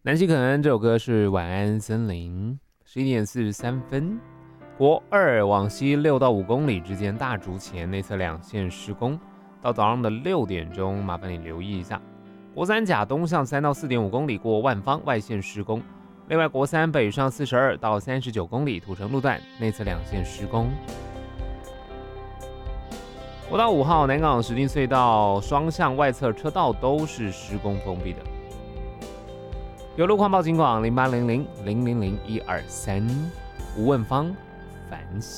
南希肯恩这首歌是晚安森林，11:43。国2往西6到5公里之间大竹前内侧两线施工，到早上的6点钟，麻烦你留意一下。国3甲东向3到4.5公里过万方外线施工，另外国3北上42到39公里土城路段内侧两线施工。国道5号南港石碇隧道双向外侧车道都是施工封闭的。有路况报警广0800-000-123，吴问芳、凡